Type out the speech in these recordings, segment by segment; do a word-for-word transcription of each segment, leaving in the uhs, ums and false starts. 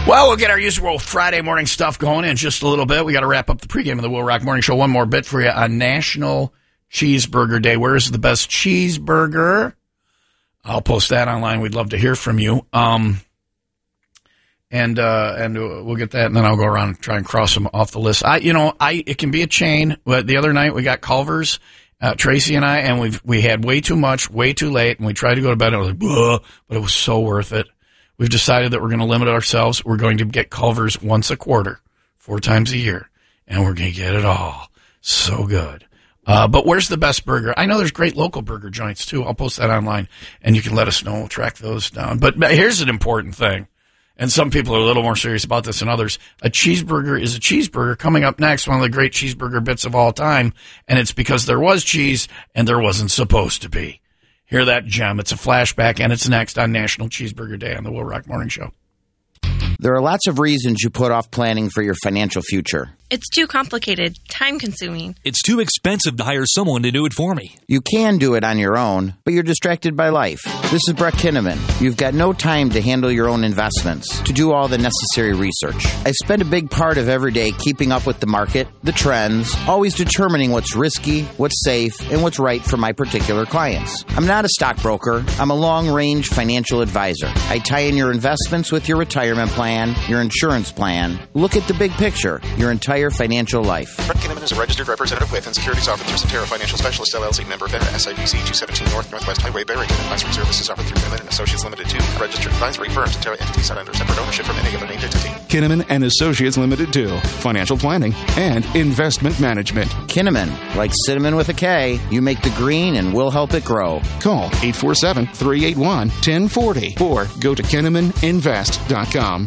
Well, we'll get our usual Friday morning stuff going in just a little bit. We got to wrap up the pregame of the Will Rock Morning Show. One more bit for you on National Cheeseburger Day. Where is the best cheeseburger? I'll post that online. We'd love to hear from you. Um, and uh, and we'll get that, and then I'll go around and try and cross them off the list. I, you know, I it can be a chain. But the other night we got Culver's, uh, Tracy and I, and we we had way too much, way too late, and we tried to go to bed. And I was like, ugh, but it was so worth it. We've decided that we're going to limit ourselves. We're going to get Culver's once a quarter, four times a year, and we're going to get it all. So good. Uh, but where's the best burger? I know there's great local burger joints, too. I'll post that online, and you can let us know. We'll track those down. But here's an important thing, and some people are a little more serious about this than others. A cheeseburger is a cheeseburger. Coming up next, one of the great cheeseburger bits of all time, and it's because there was cheese and there wasn't supposed to be. Hear that gem. It's a flashback, and it's next on National Cheeseburger Day on the Will Rock Morning Show. There are lots of reasons you put off planning for your financial future. It's too complicated, time-consuming. It's too expensive to hire someone to do it for me. You can do it on your own, but you're distracted by life. This is Brett Kinnaman. You've got no time to handle your own investments, to do all the necessary research. I spend a big part of every day keeping up with the market, the trends, always determining what's risky, what's safe, and what's right for my particular clients. I'm not a stockbroker. I'm a long-range financial advisor. I tie in your investments with your retirement plan, your insurance plan. Look at the big picture, your entire financial life. Brett Kinnaman is a registered representative with and securities offered through Centera Financial Specialist, L L C, member FINRA, S I B C, two seventeen North Northwest Highway, Barrington. Advisory services offered through Kinnaman and Associates Limited, two. Registered advisory firm. Centera entities not under separate ownership from any other named entity. Kinnaman and Associates Limited, two. Financial planning and investment management. Kinnaman, like cinnamon with a K, you make the green and we'll help it grow. Call eight four seven, three eight one, one zero four zero or go to kinnaman invest dot com.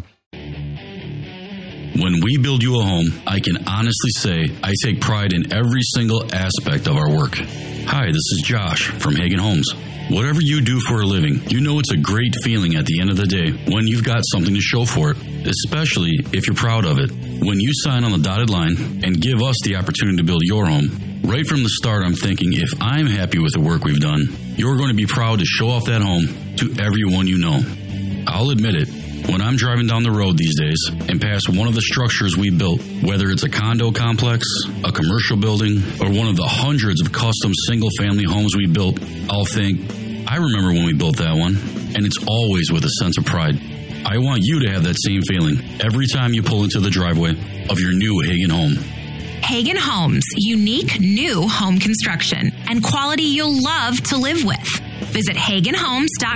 When we build you a home, I can honestly say I take pride in every single aspect of our work. Hi, this is Josh from Hagen Homes. Whatever you do for a living, you know it's a great feeling at the end of the day when you've got something to show for it, especially if you're proud of it. When you sign on the dotted line and give us the opportunity to build your home, right from the start I'm thinking if I'm happy with the work we've done, you're going to be proud to show off that home to everyone you know. I'll admit it. When I'm driving down the road these days and pass one of the structures we built, whether it's a condo complex, a commercial building, or one of the hundreds of custom single-family homes we built, I'll think, I remember when we built that one, and it's always with a sense of pride. I want you to have that same feeling every time you pull into the driveway of your new Hagen home. Hagen Homes, unique new home construction and quality you'll love to live with. Visit hagen homes dot com.